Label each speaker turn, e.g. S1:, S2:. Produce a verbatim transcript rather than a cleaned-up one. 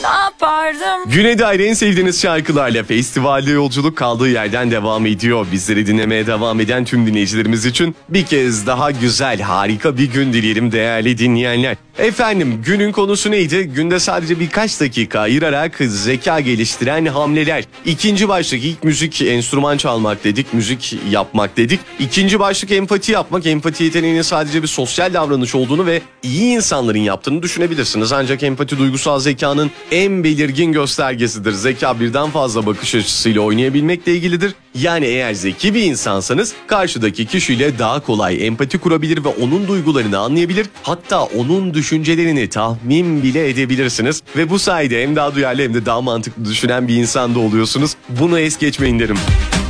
S1: ne yapardım?
S2: Güne dair en sevdiğiniz şarkılarla festivalde yolculuk kaldığı yerden devam ediyor. Bizleri dinlemeye devam eden tüm dinleyicilerimiz için bir kez daha güzel, harika bir gün dileyelim değerli dinleyenler. Efendim, günün konusu neydi? Günde sadece birkaç dakika ayırarak zeka geliştiren hamleler. İkinci başlık ilk müzik, enstrüman çalmak dedik, müzik yapmak dedik. İkinci başlık empati yapmak. Empati yeteneğinin sadece bir sosyal davranış olduğunu ve iyi insanların yaptığını düşünebilirsiniz. Ancak empati duygusal zekanın en belirgin göstergesidir. Zeka birden fazla bakış açısıyla oynayabilmekle ilgilidir. Yani eğer zeki bir insansanız karşıdaki kişiyle daha kolay empati kurabilir ve onun duygularını anlayabilir. Hatta onun düşüncelerini tahmin bile edebilirsiniz. Ve bu sayede hem daha duyarlı hem de daha mantıklı düşünen bir insan da oluyorsunuz. Bunu es geçmeyin derim.